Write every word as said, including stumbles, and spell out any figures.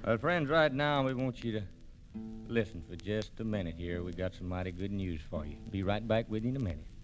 Well, friends, right now we want you to listen for just a minute here. We got some mighty good news for you. Be right back with you in a minute.